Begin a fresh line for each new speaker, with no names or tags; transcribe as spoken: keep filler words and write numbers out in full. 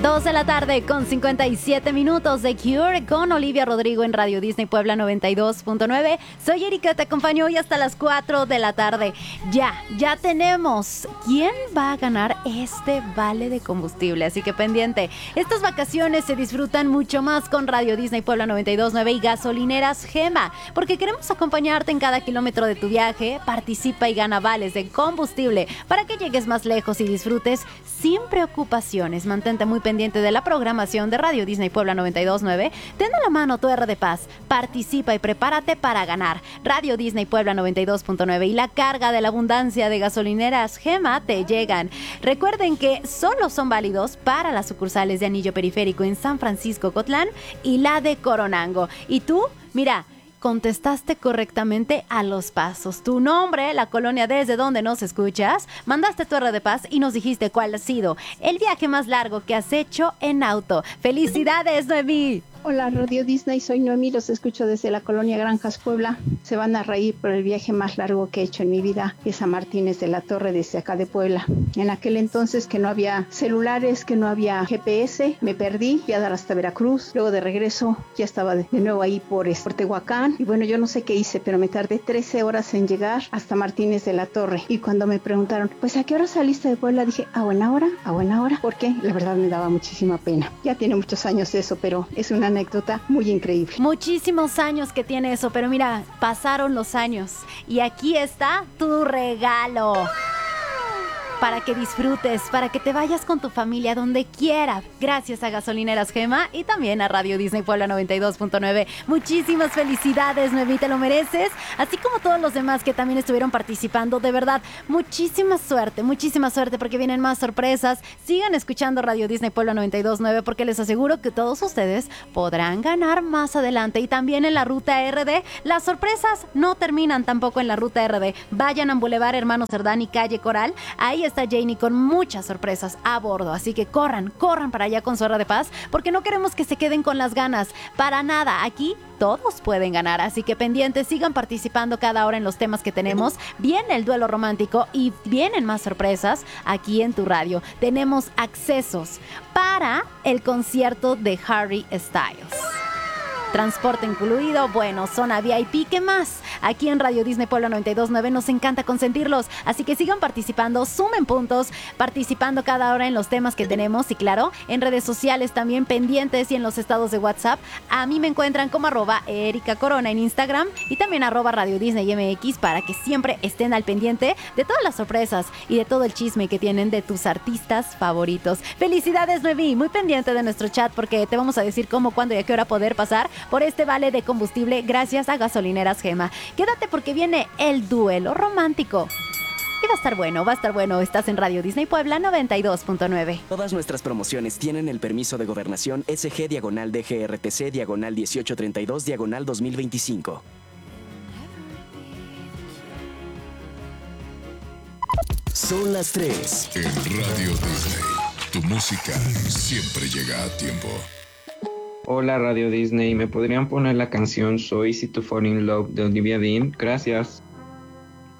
Dos de la tarde con cincuenta y siete minutos de Cure con Olivia Rodrigo en Radio Disney Puebla noventa y dos punto nueve. Soy Erika, te acompaño hoy hasta las cuatro de la tarde. Ya, ya tenemos quién va a ganar este vale de combustible, así que pendiente. Estas vacaciones se disfrutan mucho más con Radio Disney Puebla noventa y dos punto nueve y Gasolineras Gema, porque queremos acompañarte en cada kilómetro de tu viaje. Participa y gana vales de combustible para que llegues más lejos y disfrutes sin preocupaciones. Mantente muy pendiente de la programación de Radio Disney Puebla noventa y dos punto nueve. Ten a la mano tu R de Paz. Participa y prepárate para ganar. Radio Disney Puebla noventa y dos punto nueve y la carga de la abundancia de Gasolineras Gema te llegan. Recuerden que solo son válidos para las sucursales de Anillo Periférico en San Francisco Cotlán y la de Coronango. Y tú, mira, contestaste correctamente a los pasos. Tu nombre, la colonia desde donde nos escuchas, mandaste tu R de Paz y nos dijiste cuál ha sido el viaje más largo que has hecho en auto. ¡Felicidades, Noemí!
Hola, Radio Disney, soy Noemí, los escucho desde la colonia Granjas, Puebla. Se van a reír por el viaje más largo que he hecho en mi vida, es a Martínez de la Torre desde acá de Puebla. En aquel entonces que no había celulares, que no había G P S, me perdí, fui a dar hasta Veracruz, luego de regreso ya estaba de nuevo ahí por, por Tehuacán, y bueno, yo no sé qué hice, pero me tardé trece horas en llegar hasta Martínez de la Torre, y cuando me preguntaron, pues ¿a qué hora saliste de Puebla? Dije, a buena hora, a buena hora, porque la verdad me daba muchísima pena. Ya tiene muchos años eso, pero es una anécdota muy increíble.
Muchísimos años que tiene eso, pero mira, pasaron los años y aquí está tu regalo. Para que disfrutes, para que te vayas con tu familia donde quiera. Gracias a Gasolineras Gema y también a Radio Disney Puebla noventa y dos punto nueve. Muchísimas felicidades, Noemí, te lo mereces. Así como todos los demás que también estuvieron participando. De verdad, muchísima suerte, muchísima suerte porque vienen más sorpresas. Sigan escuchando Radio Disney Puebla noventa y dos punto nueve porque les aseguro que todos ustedes podrán ganar más adelante. Y también en la Ruta R D, las sorpresas no terminan tampoco en la Ruta R D. Vayan a Boulevard Hermano Cerdán y Calle Coral. Ahí está Janie con muchas sorpresas a bordo, así que corran, corran para allá con su R de Paz, porque no queremos que se queden con las ganas, para nada, aquí todos pueden ganar, así que pendientes, sigan participando cada hora en los temas que tenemos. Viene el duelo romántico y vienen más sorpresas aquí en tu radio. Tenemos accesos para el concierto de Harry Styles. Transporte incluido, bueno, zona V I P, ¿qué más? Aquí en Radio Disney Puebla noventa y dos punto nueve nos encanta consentirlos, así que sigan participando, sumen puntos, participando cada hora en los temas que tenemos y claro, en redes sociales también pendientes y en los estados de WhatsApp. A mí me encuentran como arroba Erika Corona en Instagram y también arroba Radio Disney M X para que siempre estén al pendiente de todas las sorpresas y de todo el chisme que tienen de tus artistas favoritos. Felicidades, Noemí, muy pendiente de nuestro chat porque te vamos a decir cómo, cuándo y a qué hora poder pasar por este vale de combustible gracias a Gasolineras Gema. Quédate porque viene el duelo romántico. Y va a estar bueno, va a estar bueno. Estás en Radio Disney Puebla noventa y dos punto nueve.
Todas nuestras promociones tienen el permiso de gobernación S G diagonal D G R T C diagonal dieciocho treinta y dos diagonal dos mil veinticinco. Son las tres.
En Radio Disney, tu música siempre llega a tiempo.
Hola Radio Disney, ¿me podrían poner la canción So Easy to Fall in Love de Olivia Dean? Gracias.